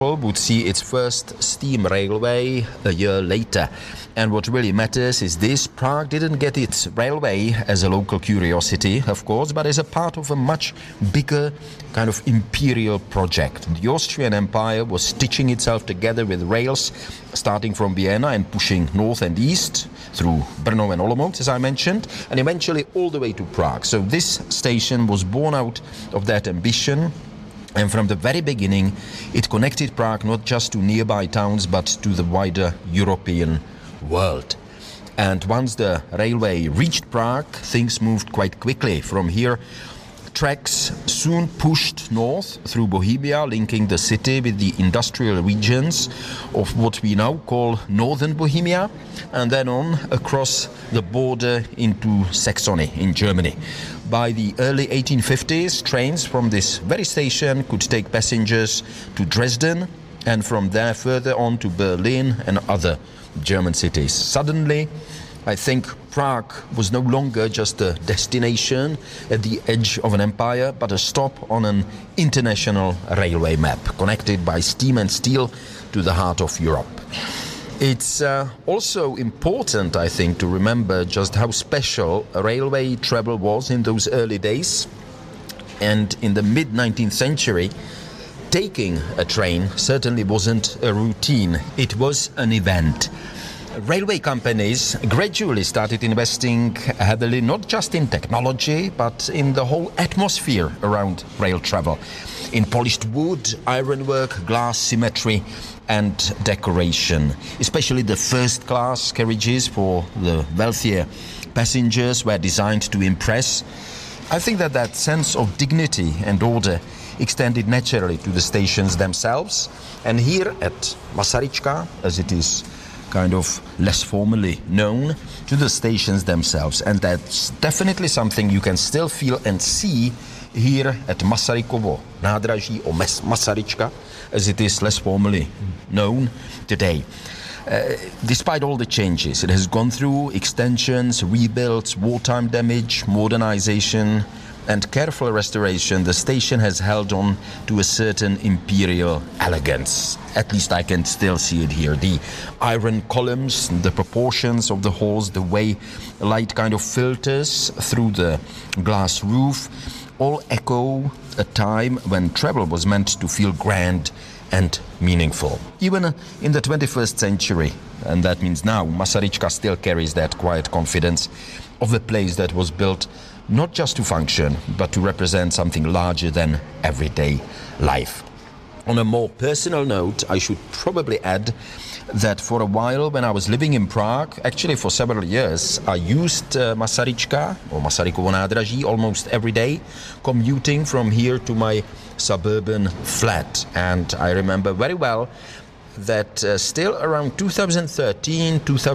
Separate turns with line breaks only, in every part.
would see its first steam railway a year later. And what really matters is this: Prague didn't get its railway as a local curiosity, of course, but as a part of a much bigger kind of imperial project. The Austrian Empire was stitching itself together with rails, starting from Vienna and pushing north and east through Brno and Olomouc, as I mentioned, and eventually all the way to Prague. So this station was born out of that ambition. And from the very beginning, it connected Prague not just to nearby towns, but to the wider European world. And once the railway reached Prague, things moved quite quickly. From here, tracks soon pushed north through Bohemia, linking the city with the industrial regions of what we now call Northern Bohemia, and then on across the border into Saxony in Germany. By the early 1850s, trains from this very station could take passengers to Dresden, and from there further on to Berlin and other German cities. Suddenly, I think Prague was no longer just a destination at the edge of an empire, but a stop on an international railway map, connected by steam and steel to the heart of Europe. It's also important, I think, to remember just how special railway travel was in those early days. And in the mid-19th century, taking a train certainly wasn't a routine. It was an event. Railway companies gradually started investing heavily, not just in technology, but in the whole atmosphere around rail travel, in polished wood, ironwork, glass, symmetry, and decoration. Especially the first-class carriages for the wealthier passengers were designed to impress. I think that sense of dignity and order extended naturally to the stations themselves. And here at Masaryčka, as it is kind of less formally known, to the stations themselves. And that's definitely something you can still feel and see here at Masarykovo nádraží, or Masaryčka, as it is less formally known today. Despite all the changes, it has gone through extensions, rebuilds, wartime damage, modernization, and careful restoration. The station has held on to a certain imperial elegance. At least I can still see it here. The iron columns, the proportions of the halls, the way light kind of filters through the glass roof, all echo a time when travel was meant to feel grand and meaningful. Even in the 21st century, and that means now, Masaryčka still carries that quiet confidence of a place that was built not just to function, but to represent something larger than everyday life. On a more personal note, I should probably add that for a while when I was living in Prague, actually for several years, I used Masaryčka or Masarykovo nádraží almost every day, commuting from here to my suburban flat. And I remember very well that still around 2013,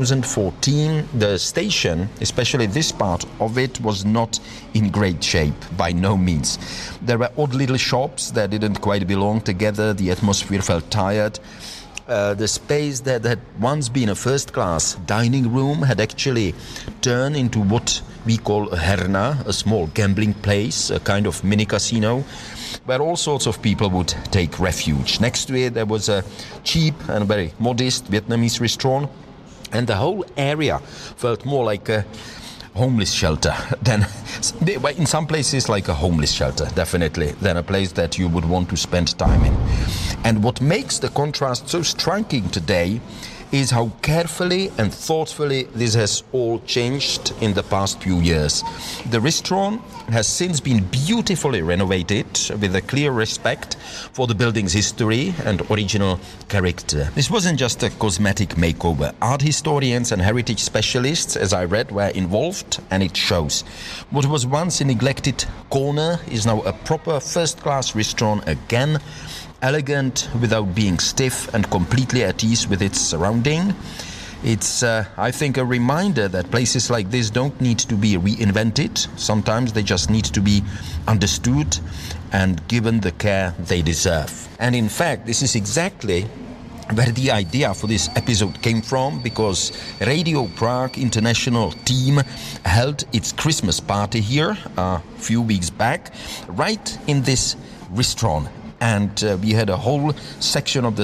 2014, the station, especially this part of it, was not in great shape, by no means. There were odd little shops that didn't quite belong together, the atmosphere felt tired. The space that had once been a first-class dining room had actually turned into what we call a herna, a small gambling place, a kind of mini-casino, where all sorts of people would take refuge. Next to it, there was a cheap and very modest Vietnamese restaurant, and the whole area felt more like a homeless shelter than, in some places, like a homeless shelter, definitely, than a place that you would want to spend time in. And what makes the contrast so striking today is how carefully and thoughtfully this has all changed in the past few years. The restaurant has since been beautifully renovated with a clear respect for the building's history and original character. This wasn't just a cosmetic makeover. Art historians and heritage specialists, as I read, were involved, and it shows. What was once a neglected corner is now a proper first-class restaurant again, elegant without being stiff and completely at ease with its surrounding. It's, I think, a reminder that places like this don't need to be reinvented. Sometimes they just need to be understood and given the care they deserve. And in fact, this is exactly where the idea for this episode came from, because Radio Prague International team held its Christmas party here a few weeks back, right in this restaurant. and we had a whole section of the